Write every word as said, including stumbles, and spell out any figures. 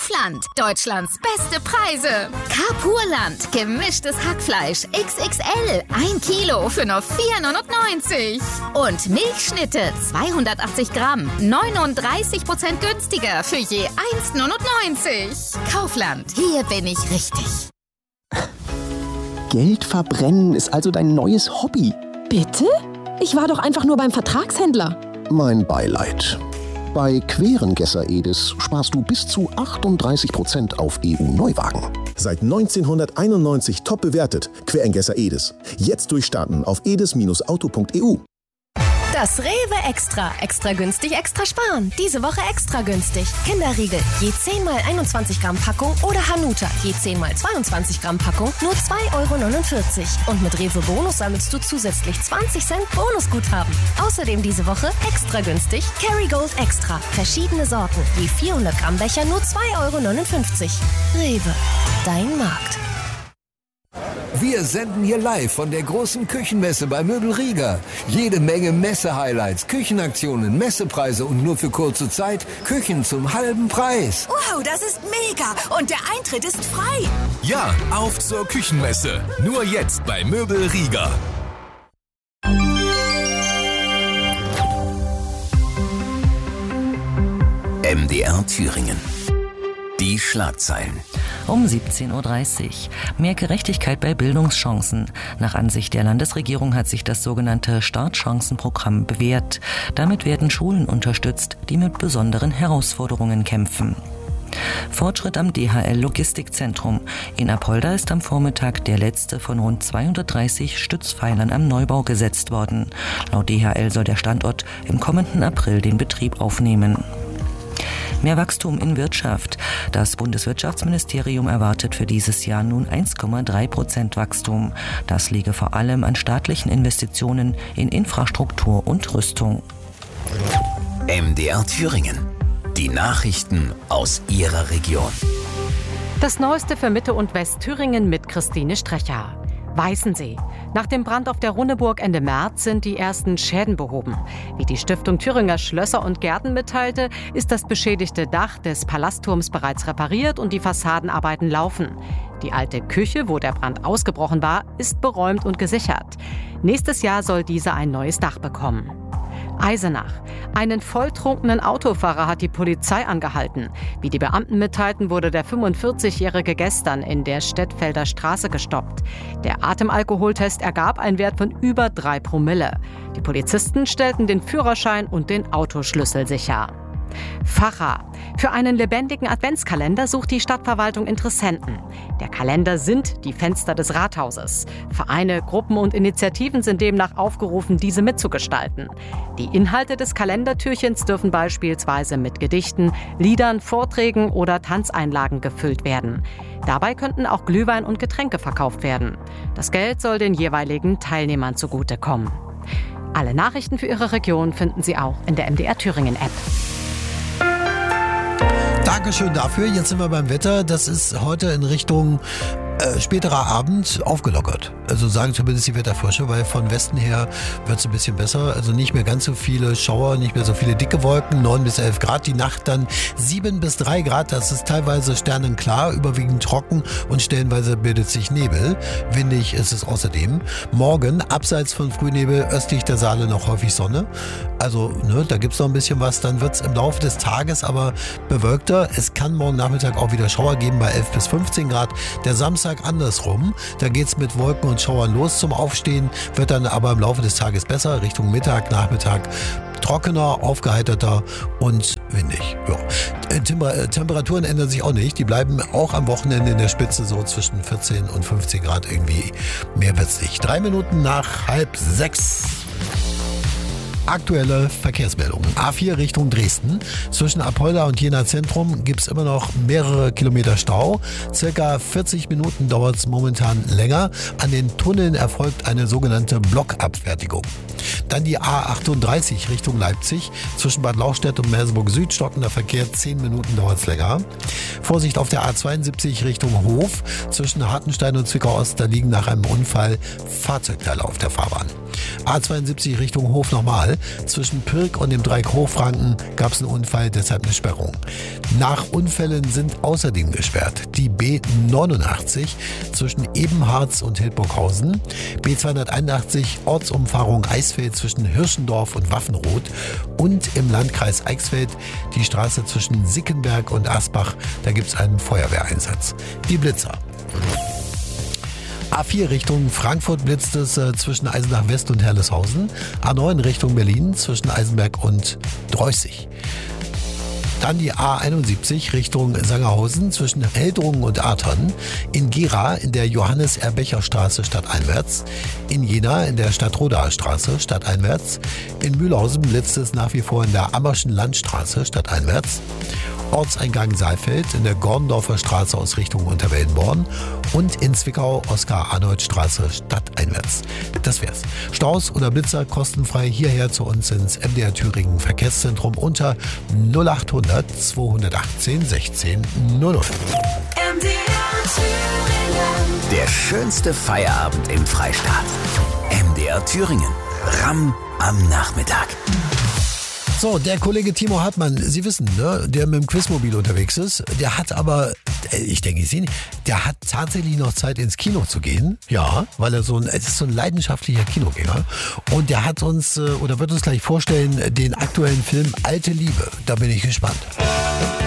Kaufland. Deutschlands beste Preise. Carpurland. Gemischtes Hackfleisch. X X L. Ein Kilo für nur vier neunundneunzig. Und Milchschnitte. zweihundertachtzig Gramm. neununddreißig Prozent günstiger für je eins neunundneunzig. Kaufland. Hier bin ich richtig. Geld verbrennen ist also dein neues Hobby. Bitte? Ich war doch einfach nur beim Vertragshändler. Mein Beileid. Bei Querengesser Edis sparst du bis zu achtunddreißig Prozent auf E U-Neuwagen. Seit neunzehnhunderteinundneunzig top bewertet. Querengesser Edis. Jetzt durchstarten auf edis Auto punkt e u. Das Rewe Extra. Extra günstig, extra sparen. Diese Woche extra günstig. Kinderriegel. Je zehn mal einundzwanzig Gramm Packung oder Hanuta. Je zehn mal zweiundzwanzig Gramm Packung. Nur zwei Euro neunundvierzig. Und mit Rewe Bonus sammelst du zusätzlich zwanzig Cent Bonusguthaben. Außerdem diese Woche extra günstig. Kerrygold Extra. Verschiedene Sorten. Je vierhundert Gramm Becher nur zwei Euro neunundfünfzig. Rewe. Dein Markt. Wir senden hier live von der großen Küchenmesse bei Möbel Rieger. Jede Menge Messe-Highlights, Küchenaktionen, Messepreise und nur für kurze Zeit Küchen zum halben Preis. Wow, das ist mega! Und der Eintritt ist frei! Ja, auf zur Küchenmesse. Nur jetzt bei Möbel Rieger. M D R Thüringen. Die Schlagzeilen. Um siebzehn Uhr dreißig. Mehr Gerechtigkeit bei Bildungschancen. Nach Ansicht der Landesregierung hat sich das sogenannte Startchancenprogramm bewährt. Damit werden Schulen unterstützt, die mit besonderen Herausforderungen kämpfen. Fortschritt am D H L Logistikzentrum. In Apolda ist am Vormittag der letzte von rund zweihundertdreißig Stützpfeilern am Neubau gesetzt worden. Laut D H L soll der Standort im kommenden April den Betrieb aufnehmen. Mehr Wachstum in Wirtschaft. Das Bundeswirtschaftsministerium erwartet für dieses Jahr nun eins Komma drei Prozent Wachstum. Das liege vor allem an staatlichen Investitionen in Infrastruktur und Rüstung. M D R Thüringen. Die Nachrichten aus Ihrer Region. Das Neueste für Mitte- und Westthüringen mit Christine Strecher. Weißensee. Nach dem Brand auf der Runneburg Ende März sind die ersten Schäden behoben. Wie die Stiftung Thüringer Schlösser und Gärten mitteilte, ist das beschädigte Dach des Palastturms bereits repariert und die Fassadenarbeiten laufen. Die alte Küche, wo der Brand ausgebrochen war, ist beräumt und gesichert. Nächstes Jahr soll diese ein neues Dach bekommen. Eisenach. Einen volltrunkenen Autofahrer hat die Polizei angehalten. Wie die Beamten mitteilten, wurde der fünfundvierzigjährige gestern in der Stettfelder Straße gestoppt. Der Atemalkoholtest ergab einen Wert von über drei Promille. Die Polizisten stellten den Führerschein und den Autoschlüssel sicher. Pfarrer. Für einen lebendigen Adventskalender sucht die Stadtverwaltung Interessenten. Der Kalender sind die Fenster des Rathauses. Vereine, Gruppen und Initiativen sind demnach aufgerufen, diese mitzugestalten. Die Inhalte des Kalendertürchens dürfen beispielsweise mit Gedichten, Liedern, Vorträgen oder Tanzeinlagen gefüllt werden. Dabei könnten auch Glühwein und Getränke verkauft werden. Das Geld soll den jeweiligen Teilnehmern zugutekommen. Alle Nachrichten für Ihre Region finden Sie auch in der M D R Thüringen App. Dankeschön dafür. Jetzt sind wir beim Wetter. Das ist heute in Richtung äh, späterer Abend aufgelockert. Also sagen zumindest die Wetterforscher, weil von Westen her wird es ein bisschen besser. Also nicht mehr ganz so viele Schauer, nicht mehr so viele dicke Wolken. neun bis elf Grad. Die Nacht dann sieben bis drei Grad. Das ist teilweise sternenklar, überwiegend trocken und stellenweise bildet sich Nebel. Windig ist es außerdem. Morgen, abseits von Frühnebel, östlich der Saale noch häufig Sonne. Also ne, da gibt es noch ein bisschen was. Dann wird es im Laufe des Tages aber bewölkter. Es kann morgen Nachmittag auch wieder Schauer geben bei elf bis fünfzehn Grad. Der Samstag andersrum. Da geht es mit Wolken und Schauern los zum Aufstehen. Wird dann aber im Laufe des Tages besser. Richtung Mittag, Nachmittag trockener, aufgeheiterter und windig. Ja. Temper- Temperaturen ändern sich auch nicht. Die bleiben auch am Wochenende in der Spitze so zwischen vierzehn und fünfzehn Grad irgendwie. Mehr wird's nicht. Drei Minuten nach halb sechs. Aktuelle Verkehrsmeldungen. A vier Richtung Dresden. Zwischen Apolda und Jena Zentrum gibt es immer noch mehrere Kilometer Stau. Circa vierzig Minuten dauert es momentan länger. An den Tunneln erfolgt eine sogenannte Blockabfertigung. Dann die A achtunddreißig Richtung Leipzig. Zwischen Bad Lauchstädt und Merseburg Süd stockender Verkehr. zehn Minuten dauert es länger. Vorsicht auf der A zweiundsiebzig Richtung Hof. Zwischen Hartenstein und Zwickau Ost, da liegen nach einem Unfall Fahrzeugteile auf der Fahrbahn. A zweiundsiebzig Richtung Hof nochmal. Zwischen Pirk und dem Dreieck Hochfranken gab es einen Unfall, deshalb eine Sperrung. Nach Unfällen sind außerdem gesperrt die B neunundachtzig zwischen Ebenharz und Hildburghausen, B zweihunderteinundachtzig Ortsumfahrung Eisfeld zwischen Hirschendorf und Waffenroth und im Landkreis Eichsfeld die Straße zwischen Sickenberg und Asbach, da gibt es einen Feuerwehreinsatz. Die Blitzer. A vier Richtung Frankfurt blitzt es äh, zwischen Eisenach West und Herleshausen. A neun Richtung Berlin zwischen Eisenberg und Dreußig. Dann die A einundsiebzig Richtung Sangerhausen zwischen Heldrungen und Artern. In Gera in der Johannes-Erbecher-Straße stadteinwärts. In Jena in der Stadtrodaer Straße stadteinwärts. In Mühlhausen blitzt es nach wie vor in der Ammerschen Landstraße stadteinwärts. Ortseingang Saalfeld in der Gorndorfer Straße aus Richtung Unterwellenborn und in Zwickau Oskar-Arnold-Straße stadteinwärts. Das wär's. Staus oder Blitzer kostenfrei hierher zu uns ins M D R Thüringen Verkehrszentrum unter null achthundert zweihundertachtzehn sechzehn null null. M D R Thüringen. Der schönste Feierabend im Freistaat. M D R Thüringen. Ramm am Nachmittag. So, der Kollege Timo Hartmann, Sie wissen, ne, der mit dem Quizmobil unterwegs ist, der hat aber, ich denke, Sie nicht, der hat tatsächlich noch Zeit ins Kino zu gehen. Ja, weil er so ein, es ist so ein leidenschaftlicher Kinogänger. Und der hat uns, oder wird uns gleich vorstellen, den aktuellen Film Alte Liebe. Da bin ich gespannt.